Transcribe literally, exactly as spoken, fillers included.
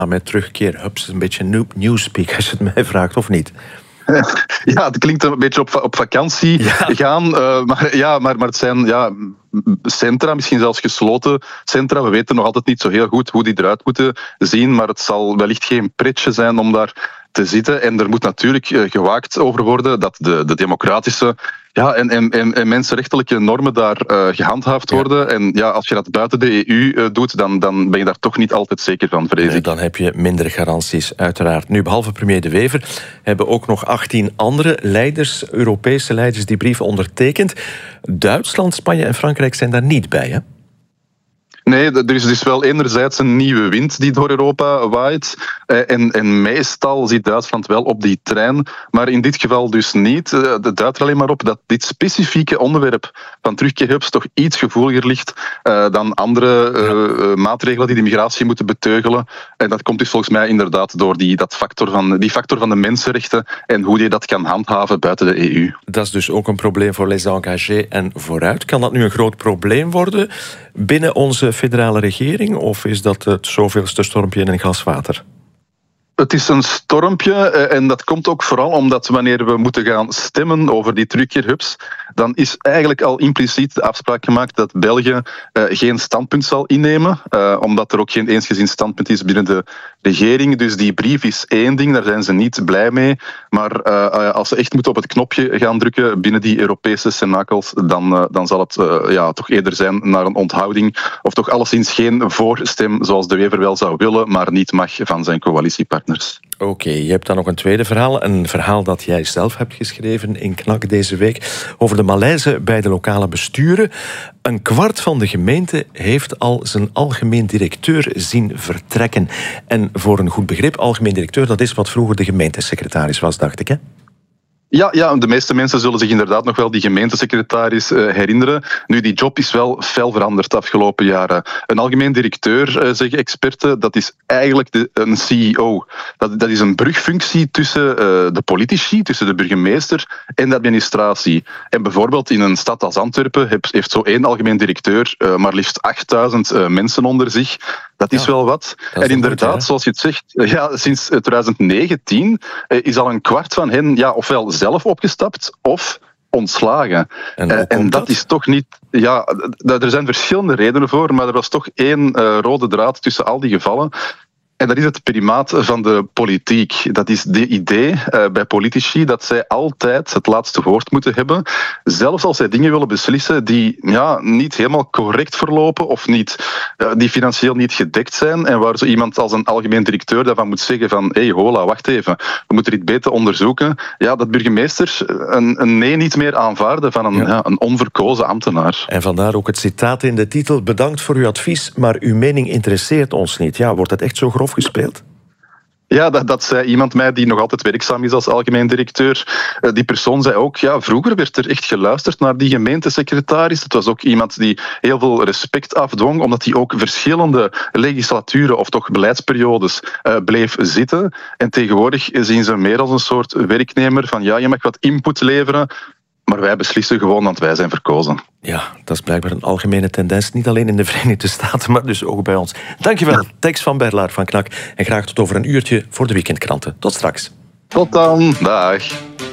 met terugkeer, hups, een beetje newspeak als je het mij vraagt, of niet? Ja, het klinkt een beetje op, op vakantie ja. gaan, uh, maar, ja, maar, maar het zijn ja, centra, misschien zelfs gesloten centra. We weten nog altijd niet zo heel goed hoe die eruit moeten zien, maar het zal wellicht geen pretje zijn om daar te zitten. En er moet natuurlijk uh, gewaakt over worden dat de, de democratische ja, en, en, en, en mensenrechtelijke normen daar uh, gehandhaafd worden. Ja. En ja, als je dat buiten de E U uh, doet, dan, dan ben je daar toch niet altijd zeker van, vrees ik. Nee, dan heb je minder garanties, uiteraard. Nu, behalve premier De Wever hebben ook nog achttien andere leiders, Europese leiders, die brief ondertekend. Duitsland, Spanje en Frankrijk zijn daar niet bij, hè? Nee, er is dus wel enerzijds een nieuwe wind die door Europa waait. En, en meestal zit Duitsland wel op die trein. Maar in dit geval dus niet. Het duidt er alleen maar op dat dit specifieke onderwerp van terugkeerhubs toch iets gevoeliger ligt uh, dan andere uh, ja. maatregelen die de migratie moeten beteugelen. En dat komt dus volgens mij inderdaad door die, dat factor van, die factor van de mensenrechten en hoe je dat kan handhaven buiten de E U. Dat is dus ook een probleem voor les engagés en vooruit. Kan dat nu een groot probleem worden binnen onze federale regering, of is dat het zoveelste stormpje in een glas water? Het is een stormpje en dat komt ook vooral omdat wanneer we moeten gaan stemmen over die terugkeerhubs, dan is eigenlijk al impliciet de afspraak gemaakt dat België uh, geen standpunt zal innemen, uh, omdat er ook geen eensgezind standpunt is binnen de regering. Dus die brief is één ding, daar zijn ze niet blij mee. Maar uh, als ze echt moeten op het knopje gaan drukken binnen die Europese cenakels, dan, uh, dan zal het uh, ja, toch eerder zijn naar een onthouding, of toch alleszins geen voorstem zoals De Wever wel zou willen, maar niet mag van zijn coalitiepartners. Oké, okay, je hebt dan nog een tweede verhaal. Een verhaal dat jij zelf hebt geschreven in Knak deze week over de malaise bij de lokale besturen. Een kwart van de gemeente heeft al zijn algemeen directeur zien vertrekken. En voor een goed begrip, algemeen directeur, dat is wat vroeger de gemeentesecretaris was, dacht ik, hè? Ja, ja, de meeste mensen zullen zich inderdaad nog wel die gemeentesecretaris uh, herinneren. Nu, die job is wel fel veranderd de afgelopen jaren. Een algemeen directeur, uh, zeggen experten, dat is eigenlijk de, een C E O. Dat, dat is een brugfunctie tussen uh, de politici, tussen de burgemeester en de administratie. En bijvoorbeeld in een stad als Antwerpen heeft, heeft zo één algemeen directeur uh, maar liefst achtduizend uh, mensen onder zich. Dat is ja, wel wat. En inderdaad, goed, zoals je het zegt, ja, sinds twintig negentien uh, is al een kwart van hen ja, ofwel zelf opgestapt of ontslagen. En, uh, en dat, dat is toch niet... Ja, er zijn verschillende redenen voor, maar er was toch één uh, rode draad tussen al die gevallen. En dat is het primaat van de politiek. Dat is de idee uh, bij politici dat zij altijd het laatste woord moeten hebben. Zelfs als zij dingen willen beslissen die ja, niet helemaal correct verlopen of niet, uh, die financieel niet gedekt zijn. En waar zo iemand als een algemeen directeur daarvan moet zeggen van hé, hey, hola, wacht even, we moeten dit beter onderzoeken. Ja, dat burgemeesters een, een nee niet meer aanvaarden van een, ja. Ja, een onverkozen ambtenaar. En vandaar ook het citaat in de titel: bedankt voor uw advies, maar uw mening interesseert ons niet. Ja, wordt het echt zo grof gespeeld? Ja, dat, dat zei iemand mij die nog altijd werkzaam is als algemeen directeur. Uh, die persoon zei ook, ja, vroeger werd er echt geluisterd naar die gemeentesecretaris. Het was ook iemand die heel veel respect afdwong, omdat hij ook verschillende legislaturen of toch beleidsperiodes uh, bleef zitten. En tegenwoordig zien ze meer als een soort werknemer van ja, je mag wat input leveren, maar wij beslissen gewoon, want wij zijn verkozen. Ja, dat is blijkbaar een algemene tendens. Niet alleen in de Verenigde Staten, maar dus ook bij ons. Dankjewel, Tex van Berlaar van Knak. En graag tot over een uurtje voor de weekendkranten. Tot straks. Tot dan. Dag.